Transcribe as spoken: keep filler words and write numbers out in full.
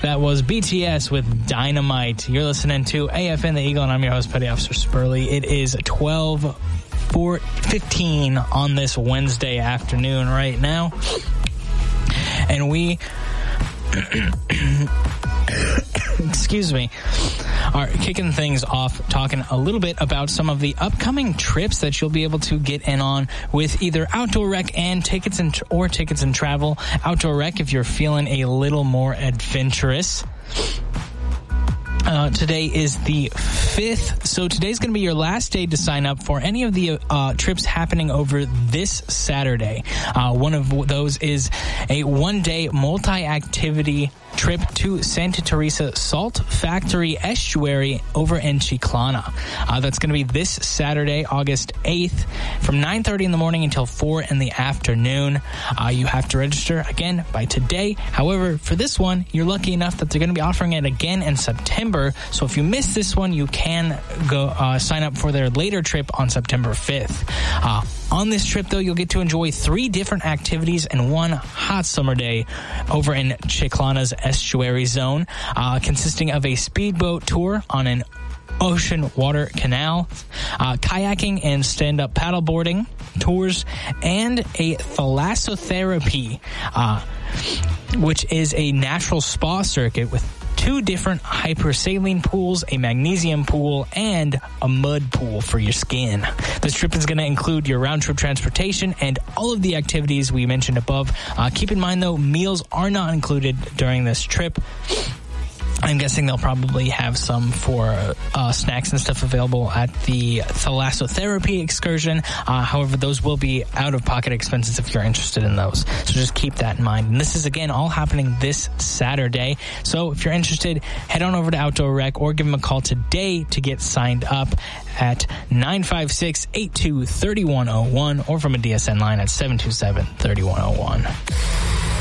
That was B T S with Dynamite. You're listening to A F N The Eagle, and I'm your host, Petty Officer Spurley. It is twelve fifteen on this Wednesday afternoon right now. And we... excuse me, are kicking things off talking a little bit about some of the upcoming trips that you'll be able to get in on with either Outdoor Rec and tickets and or tickets and travel. Outdoor Rec if you're feeling a little more adventurous. Uh, today is the fifth, so today's going to be your last day to sign up for any of the uh, trips happening over this Saturday. Uh, one of those is a one-day multi-activity trip to Santa Teresa Salt Factory Estuary over in Chiclana. Uh, that's going to be this Saturday, August eighth, from nine thirty in the morning until four in the afternoon. Uh, you have to register, again, by today. However, for this one, you're lucky enough that they're going to be offering it again in September. So if you miss this one, you can go uh, sign up for their later trip on September fifth. Uh, on this trip, though, you'll get to enjoy three different activities and one hot summer day over in Chiclana's estuary zone, uh, consisting of a speedboat tour on an ocean water canal, uh, kayaking and stand-up paddleboarding tours, and a thalassotherapy, uh, which is a natural spa circuit with two different hypersaline pools, a magnesium pool, and a mud pool for your skin. This trip is going to include your round-trip transportation and all of the activities we mentioned above. Uh, keep in mind, though, meals are not included during this trip. I'm guessing they'll probably have some for uh, snacks and stuff available at the thalassotherapy excursion. Uh, however, those will be out-of-pocket expenses if you're interested in those. So just keep that in mind. And this is, again, all happening this Saturday. So if you're interested, head on over to Outdoor Rec or give them a call today to get signed up at nine five six, eight two three one zero one or from a D S N line at seven two seven, three one zero one.